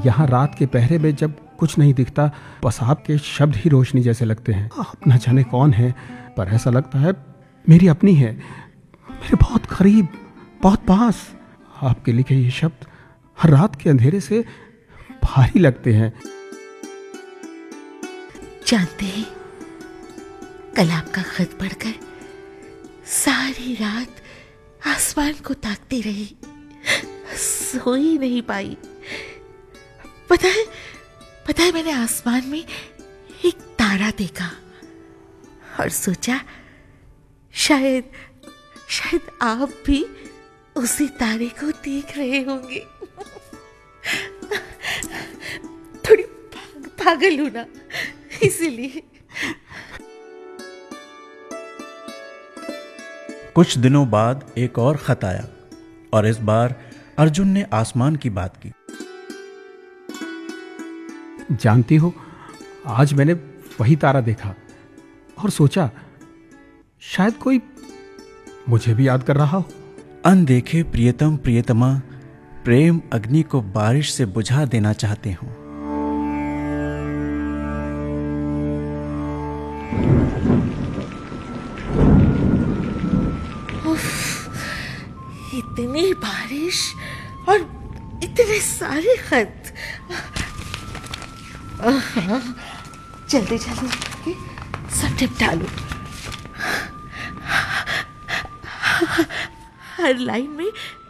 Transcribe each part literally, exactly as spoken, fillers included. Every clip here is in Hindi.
यहाँ रात के पहरे में जब कुछ नहीं दिखता, बस आपके शब्द ही रोशनी जैसे लगते हैं। आप न जाने कौन है, पर ऐसा लगता है मेरी अपनी है, मेरे बहुत करीब, बहुत पास। आपके लिखे ये शब्द हर रात के अंधेरे से भारी लगते हैं। जानते हैं, कल आपका खत पढ़कर सारी रात आसमान को ताकती रही, सो ही नहीं पाई। पता है पता है मैंने आसमान में एक तारा देखा और सोचा शायद शायद आप भी उसी तारे को देख रहे होंगे। थोड़ी पागल हूं ना, इसीलिए। कुछ दिनों बाद एक और खत आया और इस बार अर्जुन ने आसमान की बात की। जानती हो, आज मैंने वही तारा देखा और सोचा शायद कोई मुझे भी याद कर रहा हो। अनदेखे प्रियतम प्रियतमा प्रेम अग्नि को बारिश से बुझा देना चाहते हो। इतनी बारिश और इतने सारे खत। जल्दी जल्दी सब निपटा लो। हर लाइन में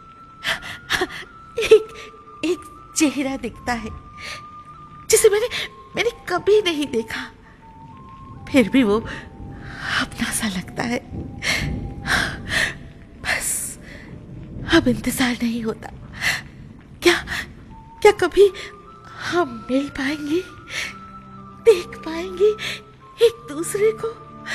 एक एक चेहरा दिखता है जिसे मैंने मैंने कभी नहीं देखा, फिर भी वो अपना सा लगता है। बस अब इंतजार नहीं होता। क्या क्या कभी हम मिल पाएंगे, देख पाएंगे एक दूसरे को?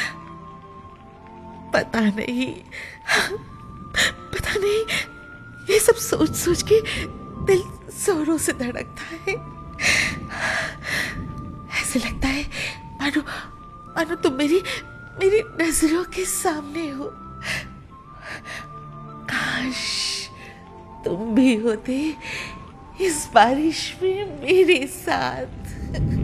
पता नहीं पता नहीं ये सब सोच सोच के दिल जोरों से धड़कता है। ऐसे लगता है मानो मानो तुम मेरी मेरी नजरों के सामने हो। काश तुम भी होते इस बारिश में मेरे साथ।